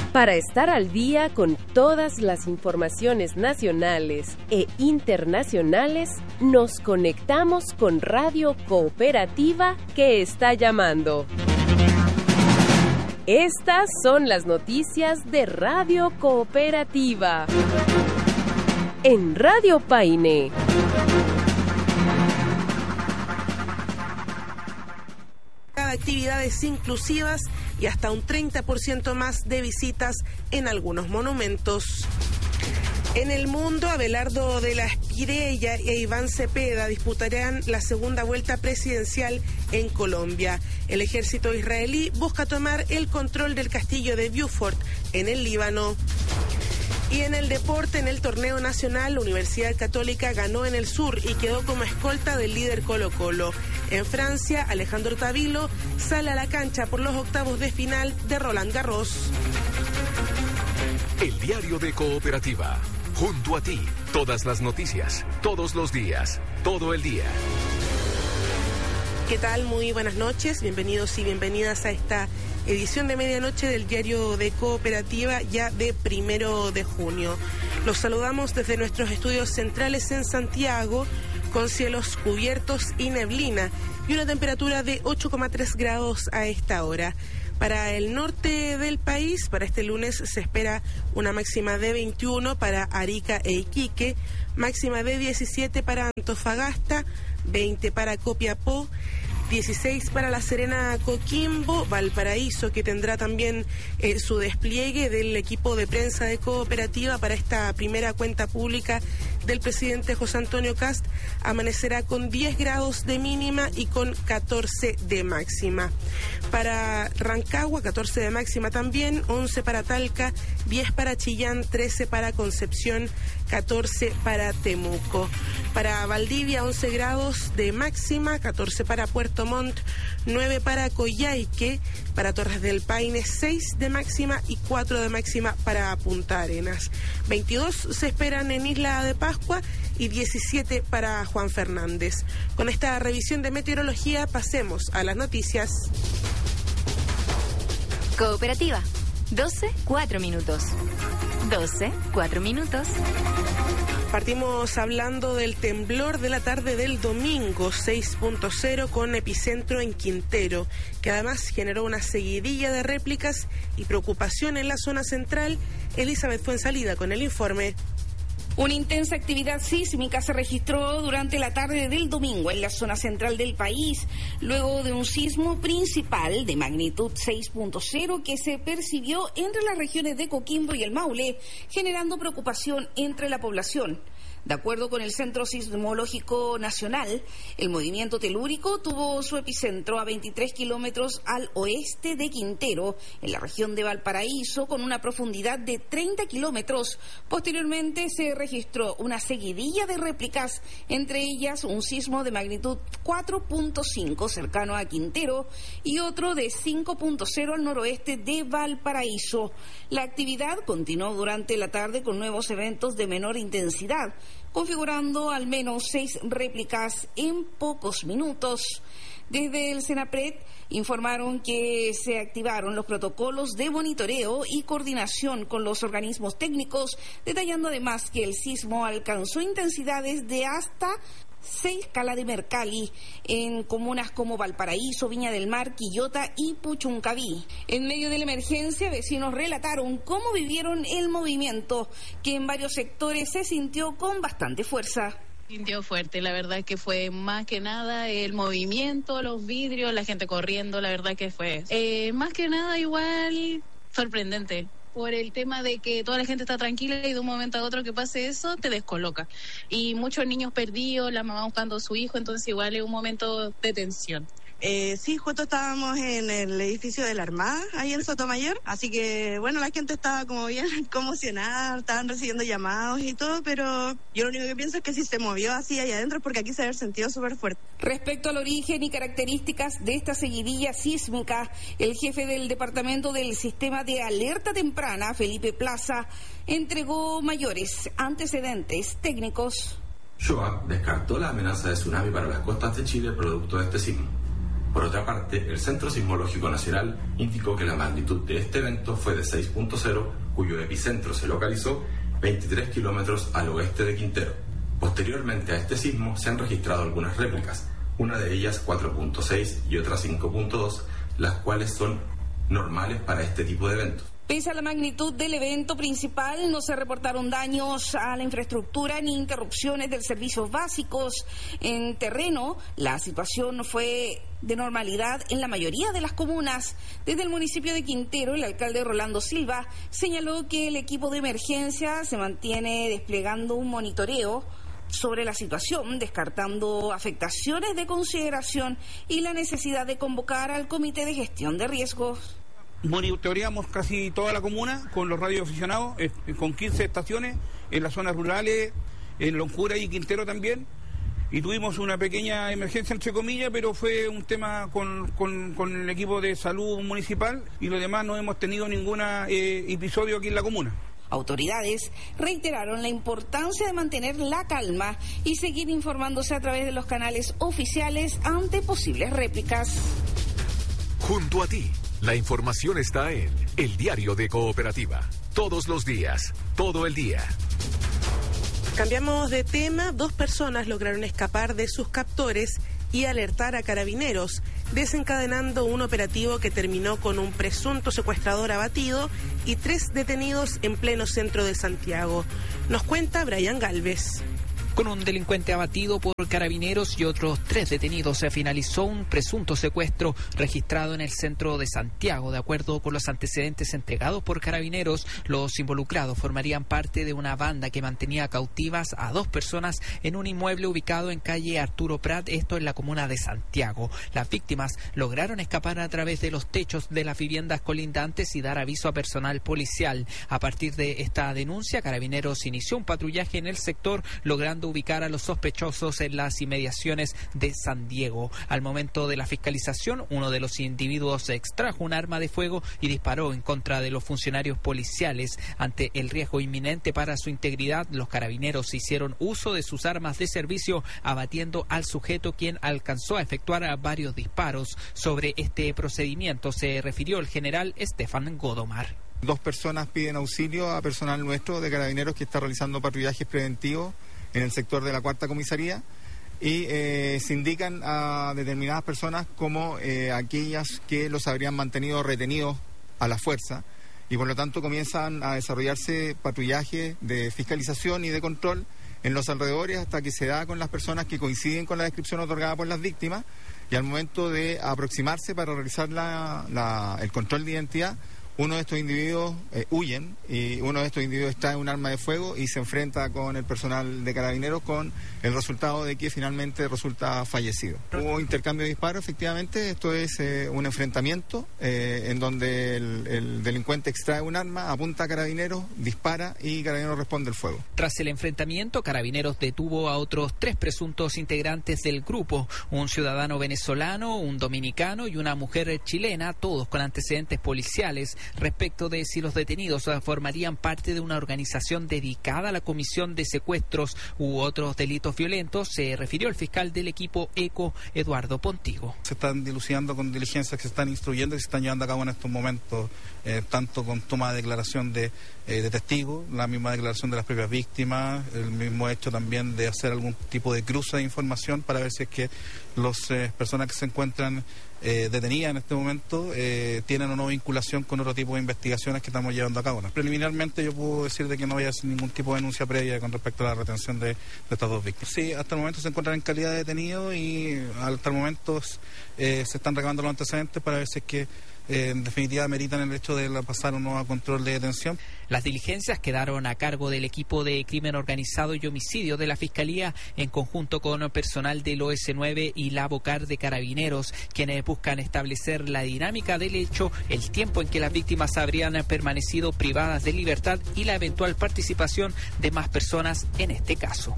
Para estar al día con todas las informaciones nacionales e internacionales, nos conectamos con Radio Cooperativa que está llamando. Estas son las noticias de Radio Cooperativa. En Radio Paine. Actividades inclusivas y hasta un 30% más de visitas en algunos monumentos. En el mundo, Abelardo de la Espriella e Iván Cepeda disputarán la segunda vuelta presidencial en Colombia. El ejército israelí busca tomar el control del castillo de Beaufort en el Líbano. Y en el deporte, en el torneo nacional, la Universidad Católica ganó en el sur y quedó como escolta del líder Colo-Colo. En Francia, Alejandro Tavilo sale a la cancha por los octavos de final de Roland Garros. El diario de Cooperativa. Junto a ti, todas las noticias, todos los días, todo el día. ¿Qué tal? Muy buenas noches, bienvenidos y bienvenidas a esta edición de medianoche del diario de Cooperativa, ya de 1 de junio. Los saludamos desde nuestros estudios centrales en Santiago, con cielos cubiertos y neblina, y una temperatura de 8,3 grados a esta hora. Para el norte del país, para este lunes, se espera una máxima de 21 para Arica e Iquique, máxima de 17 para Antofagasta, 20 para Copiapó, 16 para La Serena, Coquimbo, Valparaíso, que tendrá también su despliegue del equipo de prensa de Cooperativa para esta primera cuenta pública del presidente José Antonio Kast, amanecerá con 10 grados de mínima y con 14 de máxima. Para Rancagua, 14 de máxima también, 11 para Talca, 10 para Chillán, 13 para Concepción, 14 para Temuco. Para Valdivia, 11 grados de máxima, 14 para Puerto Montt, 9 para Coyhaique, para Torres del Paine, 6 de máxima y 4 de máxima para Punta Arenas. 22 se esperan en Isla de Pascua y 17 para Juan Fernández. Con esta revisión de meteorología pasemos a las noticias. Cooperativa, 12, 4 minutos. 12, 4 minutos. Partimos hablando del temblor de la tarde del domingo, 6.0, con epicentro en Quintero, que además generó una seguidilla de réplicas y preocupación en la zona central. Elizabeth Fuenzalida con el informe. Una intensa actividad sísmica se registró durante la tarde del domingo en la zona central del país, luego de un sismo principal de magnitud 6.0 que se percibió entre las regiones de Coquimbo y el Maule, generando preocupación entre la población. De acuerdo con el Centro Sismológico Nacional, el movimiento telúrico tuvo su epicentro a 23 kilómetros al oeste de Quintero, en la región de Valparaíso, con una profundidad de 30 kilómetros. Posteriormente se registró una seguidilla de réplicas, entre ellas un sismo de magnitud 4.5 cercano a Quintero y otro de 5.0 al noroeste de Valparaíso. La actividad continuó durante la tarde con nuevos eventos de menor intensidad, configurando al menos 6 réplicas en pocos minutos. Desde el Senapred informaron que se activaron los protocolos de monitoreo y coordinación con los organismos técnicos, detallando además que el sismo alcanzó intensidades de hasta 6 escala de Mercalli en comunas como Valparaíso, Viña del Mar, Quillota y Puchuncaví. En medio de la emergencia, vecinos relataron cómo vivieron el movimiento, que en varios sectores se sintió con bastante fuerza. Sintió fuerte, la verdad que fue más que nada el movimiento, los vidrios, la gente corriendo, la verdad que fue más que nada igual sorprendente. Por el tema de que toda la gente está tranquila y de un momento a otro que pase eso te descoloca. Y muchos niños perdidos, la mamá buscando a su hijo, entonces igual es un momento de tensión. Sí, justo estábamos en el edificio de la Armada, ahí en Sotomayor, así que bueno, la gente estaba como bien conmocionada, estaban recibiendo llamados y todo, pero yo lo único que pienso es que si se movió así allá adentro porque aquí se había sentido súper fuerte. Respecto al origen y características de esta seguidilla sísmica, el jefe del Departamento del Sistema de Alerta Temprana, Felipe Plaza, entregó mayores antecedentes técnicos. SHOAP descartó la amenaza de tsunami para las costas de Chile producto de este sismo. Por otra parte, el Centro Sismológico Nacional indicó que la magnitud de este evento fue de 6.0, cuyo epicentro se localizó 23 kilómetros al oeste de Quintero. Posteriormente a este sismo se han registrado algunas réplicas, una de ellas 4.6 y otra 5.2, las cuales son normales para este tipo de eventos. Pese a la magnitud del evento principal, no se reportaron daños a la infraestructura ni interrupciones de servicios básicos. En terreno, la situación fue de normalidad en la mayoría de las comunas. Desde el municipio de Quintero, el alcalde Rolando Silva señaló que el equipo de emergencia se mantiene desplegando un monitoreo sobre la situación, descartando afectaciones de consideración y la necesidad de convocar al Comité de Gestión de Riesgos. Monitoreamos casi toda la comuna con los radioaficionados, con 15 estaciones en las zonas rurales, en Loncura y Quintero también, y tuvimos una pequeña emergencia entre comillas, pero fue un tema con el equipo de salud municipal, y lo demás no hemos tenido ningún episodio aquí en la comuna. Autoridades reiteraron la importancia de mantener la calma y seguir informándose a través de los canales oficiales ante posibles réplicas. Junto a ti, la información está en El Diario de Cooperativa. Todos los días, todo el día. Cambiamos de tema. 2 personas lograron escapar de sus captores y alertar a carabineros, desencadenando un operativo que terminó con un presunto secuestrador abatido y 3 detenidos en pleno centro de Santiago. Nos cuenta Brian Galvez. Con un delincuente abatido por carabineros y otros 3 detenidos, se finalizó un presunto secuestro registrado en el centro de Santiago. De acuerdo con los antecedentes entregados por carabineros, los involucrados formarían parte de una banda que mantenía cautivas a 2 personas en un inmueble ubicado en calle Arturo Prat, esto en la comuna de Santiago. Las víctimas lograron escapar a través de los techos de las viviendas colindantes y dar aviso a personal policial. A partir de esta denuncia, Carabineros inició un patrullaje en el sector, logrando ubicar a los sospechosos en las inmediaciones de San Diego. Al momento de la fiscalización, uno de los individuos extrajo un arma de fuego y disparó en contra de los funcionarios policiales. Ante el riesgo inminente para su integridad, los carabineros hicieron uso de sus armas de servicio, abatiendo al sujeto, quien alcanzó a efectuar varios disparos. Sobre este procedimiento se refirió el general Estefan Godomar. 2 personas piden auxilio a personal nuestro de carabineros que está realizando patrullajes preventivos en el sector de la 4ª comisaría, y se indican a determinadas personas como aquellas que los habrían mantenido retenidos a la fuerza, y por lo tanto comienzan a desarrollarse patrullajes de fiscalización y de control en los alrededores hasta que se da con las personas que coinciden con la descripción otorgada por las víctimas, y al momento de aproximarse para realizar el control de identidad, uno de estos individuos huyen, y uno de estos individuos extrae un arma de fuego y se enfrenta con el personal de carabineros, con el resultado de que finalmente resulta fallecido. Hubo intercambio de disparos, efectivamente. Esto es un enfrentamiento en donde el delincuente extrae un arma, apunta a carabineros, dispara y carabineros responde el fuego. Tras el enfrentamiento, Carabineros detuvo a otros 3 presuntos integrantes del grupo, un ciudadano venezolano, un dominicano y una mujer chilena, todos con antecedentes policiales. Respecto de si los detenidos formarían parte de una organización dedicada a la comisión de secuestros u otros delitos violentos, se refirió el fiscal del equipo ECO, Eduardo Pontigo. Se están dilucidando con diligencias que se están instruyendo y se están llevando a cabo en estos momentos, tanto con toma de declaración de testigos, la misma declaración de las propias víctimas, el mismo hecho también de hacer algún tipo de cruce de información para ver si es que las personas que se encuentran detenidas en este momento tienen o no vinculación con otro tipo de investigaciones que estamos llevando a cabo. Preliminarmente yo puedo decir de que no haya ningún tipo de denuncia previa con respecto a la retención de estas 2 víctimas. Sí, hasta el momento se encuentran en calidad de detenidos y hasta el momento se están recabando los antecedentes para ver si es que en definitiva meritan el hecho de pasar o no a control de detención. Las diligencias quedaron a cargo del equipo de crimen organizado y homicidio de la Fiscalía, en conjunto con personal del OS9 y la Bocar de Carabineros, quienes buscan establecer la dinámica del hecho, el tiempo en que las víctimas habrían permanecido privadas de libertad y la eventual participación de más personas en este caso.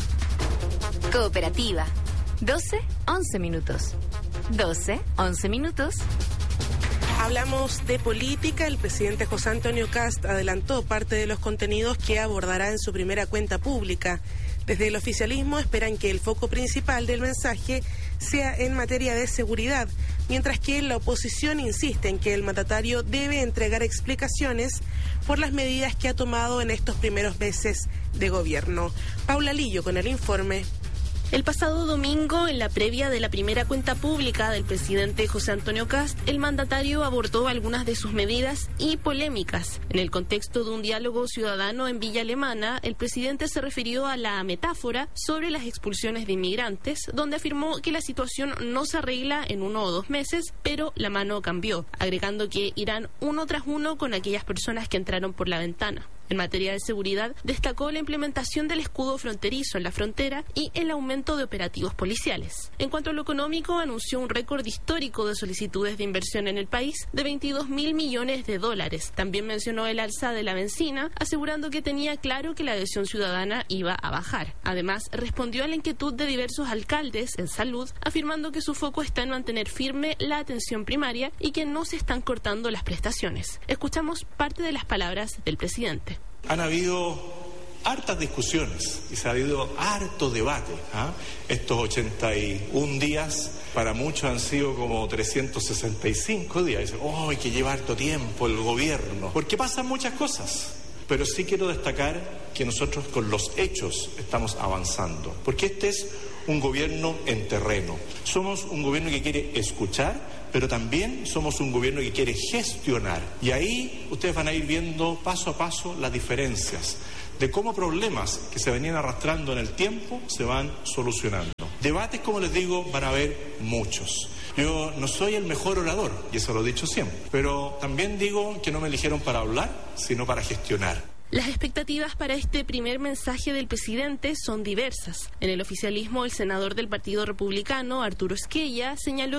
Cooperativa. 12-11 minutos. 12-11 minutos. Hablamos de política. El presidente José Antonio Kast adelantó parte de los contenidos que abordará en su primera cuenta pública. Desde el oficialismo esperan que el foco principal del mensaje sea en materia de seguridad, mientras que la oposición insiste en que el mandatario debe entregar explicaciones por las medidas que ha tomado en estos primeros meses de gobierno. Paula Lillo con el informe. El pasado domingo, en la previa de la primera cuenta pública del presidente José Antonio Kast, el mandatario abordó algunas de sus medidas y polémicas. En el contexto de un diálogo ciudadano en Villa Alemana, el presidente se refirió a la metáfora sobre las expulsiones de inmigrantes, donde afirmó que la situación no se arregla en 1 o 2 meses, pero la mano cambió, agregando que irán uno tras uno con aquellas personas que entraron por la ventana. En materia de seguridad, destacó la implementación del escudo fronterizo en la frontera y el aumento de operativos policiales. En cuanto a lo económico, anunció un récord histórico de solicitudes de inversión en el país de $22.000 millones. También mencionó el alza de la benzina, asegurando que tenía claro que la adhesión ciudadana iba a bajar. Además, respondió a la inquietud de diversos alcaldes en salud, afirmando que su foco está en mantener firme la atención primaria y que no se están cortando las prestaciones. Escuchamos parte de las palabras del presidente. Han habido hartas discusiones y se ha habido harto debate. Estos 81 días para muchos han sido como 365 días. Dicen, hay que llevar harto tiempo el gobierno, porque pasan muchas cosas. Pero sí quiero destacar que nosotros con los hechos estamos avanzando, porque este es un gobierno en terreno. Somos un gobierno que quiere escuchar, pero también somos un gobierno que quiere gestionar. Y ahí ustedes van a ir viendo paso a paso las diferencias de cómo problemas que se venían arrastrando en el tiempo se van solucionando. Debates, como les digo, van a haber muchos. Yo no soy el mejor orador, y eso lo he dicho siempre, pero también digo que no me eligieron para hablar, sino para gestionar. Las expectativas para este primer mensaje del presidente son diversas. En el oficialismo, el senador del Partido Republicano, Arturo Esquella, señaló